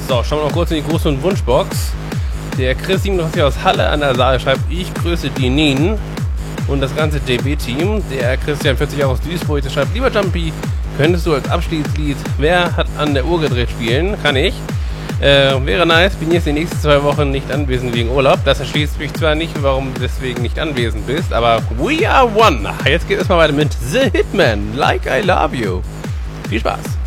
So, schauen wir noch kurz in die große Wunschbox. Der Chris 87 aus Halle an der Saale schreibt, ich grüße die Nin und das ganze DB-Team. Der Christian 40 aus Duisburg, der schreibt, lieber Jumpy, könntest du als Abschiedslied Wer hat an der Uhr gedreht spielen? Kann ich. Wäre nice, bin jetzt die nächsten 2 Wochen nicht anwesend wegen Urlaub. Das erschließt mich zwar nicht, warum du deswegen nicht anwesend bist, aber we are one. Jetzt geht es mal weiter mit The Hitman, Like I Love You. Viel Spaß.